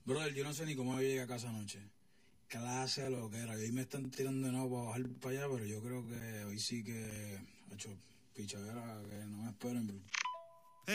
Brother, yo no sé ni cómo yo llegué a casa anoche. Clase de lo que era. Y hoy me están tirando de nuevo para bajar para allá, pero yo creo que hoy sí que he hecho pichadera que no me esperen, bro.